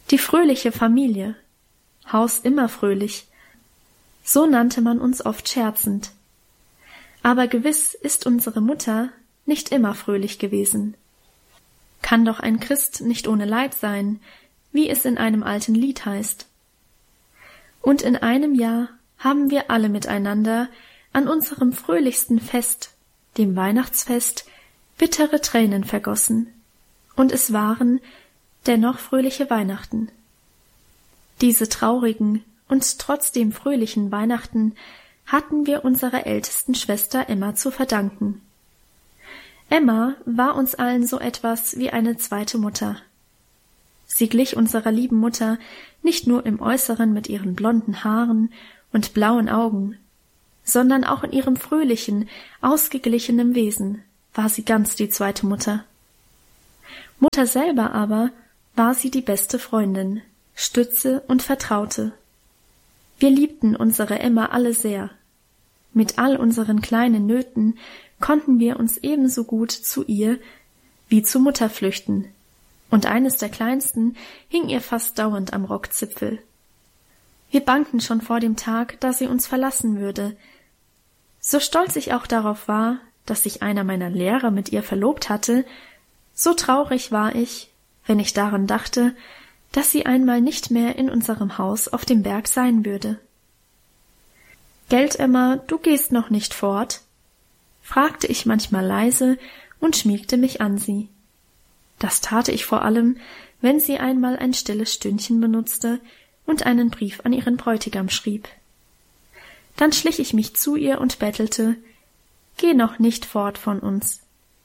Die fröhliche Familie. Haus immer fröhlich. So nannte man uns oft scherzend. Aber gewiss ist unsere Mutter nicht immer fröhlich gewesen. Kann doch ein Christ nicht ohne Leid sein, wie es in einem alten Lied heißt. Und in einem Jahr haben wir alle miteinander an unserem fröhlichsten Fest, dem Weihnachtsfest, bittere Tränen vergossen, und es waren dennoch fröhliche Weihnachten. Diese traurigen und trotzdem fröhlichen Weihnachten hatten wir unserer ältesten Schwester Emma zu verdanken. Emma war uns allen so etwas wie eine zweite Mutter. Sie glich unserer lieben Mutter nicht nur im Äußeren mit ihren blonden Haaren und blauen Augen, sondern auch in ihrem fröhlichen, ausgeglichenen Wesen war sie ganz die zweite Mutter. Mutter selber aber war sie die beste Freundin, Stütze und Vertraute. Wir liebten unsere Emma alle sehr. Mit all unseren kleinen Nöten konnten wir uns ebenso gut zu ihr wie zu Mutter flüchten, und eines der kleinsten hing ihr fast dauernd am Rockzipfel. Wir bangten schon vor dem Tag, dass sie uns verlassen würde. So stolz ich auch darauf war, dass sich einer meiner Lehrer mit ihr verlobt hatte, so traurig war ich, wenn ich daran dachte, dass sie einmal nicht mehr in unserem Haus auf dem Berg sein würde. »Gelt, Emma, du gehst noch nicht fort?« fragte ich manchmal leise und schmiegte mich an sie. Das tat ich vor allem, wenn sie einmal ein stilles Stündchen benutzte und einen Brief an ihren Bräutigam schrieb. Dann schlich ich mich zu ihr und bettelte, »Geh noch nicht fort von uns.«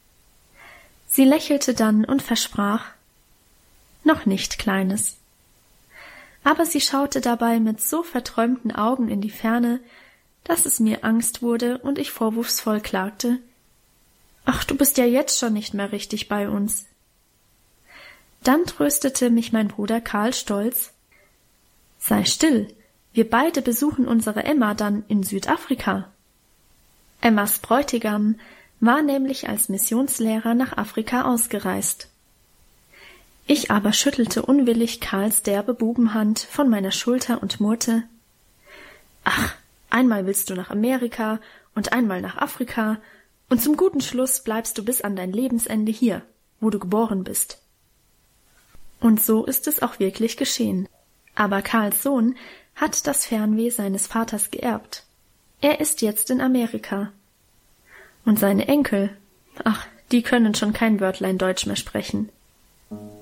Sie lächelte dann und versprach, »Noch nicht, Kleines.« Aber sie schaute dabei mit so verträumten Augen in die Ferne, dass es mir Angst wurde und ich vorwurfsvoll klagte, »Ach, du bist ja jetzt schon nicht mehr richtig bei uns.« Dann tröstete mich mein Bruder Karl stolz, »Sei still, wir beide besuchen unsere Emma dann in Südafrika.« Emmas Bräutigam war nämlich als Missionslehrer nach Afrika ausgereist. Ich aber schüttelte unwillig Karls derbe Bubenhand von meiner Schulter und murrte, »Ach, einmal willst du nach Amerika und einmal nach Afrika, und zum guten Schluss bleibst du bis an dein Lebensende hier, wo du geboren bist.« Und so ist es auch wirklich geschehen. Aber Karls Sohn hat das Fernweh seines Vaters geerbt. Er ist jetzt in Amerika. Und seine Enkel, ach, die können schon kein Wörtlein Deutsch mehr sprechen.